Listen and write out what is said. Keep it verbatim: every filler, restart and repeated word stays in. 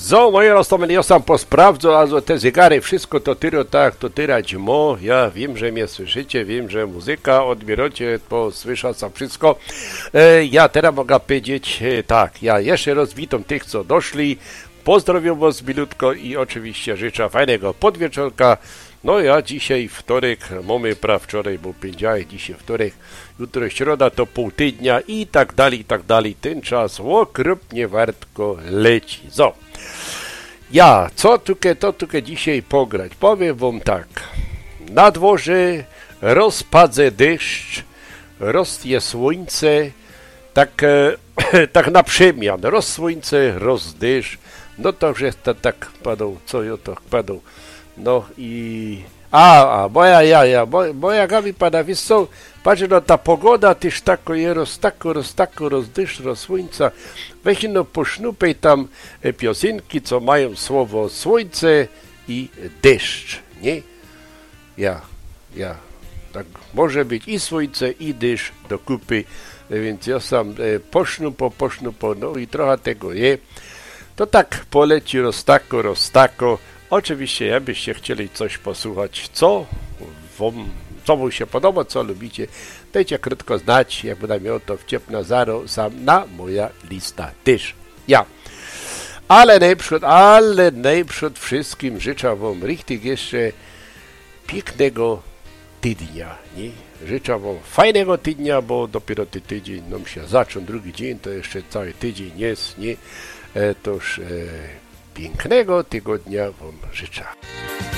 So, moje roztomili, ja sam posprawdzę, a te zegary, wszystko to tyro tak, to tyrać mo. Ja wiem, że mnie słyszycie, wiem, że muzyka, odbieracie, posłysza sam wszystko. E, ja teraz mogę powiedzieć e, tak, ja jeszcze raz witam tych, co doszli. Pozdrowiam was milutko i oczywiście życzę fajnego podwieczorka. No ja dzisiaj wtorek, mamy praw wczoraj był pięćdziesiąt, dzisiaj wtorek, jutro środa to pół tygodnia i tak dalej, i tak dalej. Ten czas okropnie wartko leci. So. Ja, co tutaj, to tutaj dzisiaj pograć? Powiem wam tak. Na dworze rozpadze deszcz, rostie słońce, tak, e, tak na przemian. Roz słońce, roz deszcz. No to już jest to tak padał, co ja to padał. No i... A, a, moja jaja, moja, moja gawi pada, wiesz co, patrz, no ta pogoda też tako je, roz tako, roz tako, roz deszcz, roz słońca. Weź no posznupej tam piosenki, co mają słowo słońce i deszcz, nie? Ja, ja, tak może być i słońce, i deszcz do kupy, więc ja sam posznupo, posznupo, no i trochę tego je. To tak poleci roz tako, roz tako. Oczywiście, jakbyście chcieli coś posłuchać, co wam, co wam się podoba, co lubicie, dajcie krótko znać, jak będę miał to wciepna zaro sam na moja lista też. Ja. Ale najprzód, ale najprzód wszystkim życzę wam richtig jeszcze pięknego tygodnia, nie? Życzę wam fajnego tygodnia, bo dopiero ten tydzień nam się zaczął, drugi dzień, to jeszcze cały tydzień jest, nie? E, toż... E, Pięknego tygodnia wam życzę.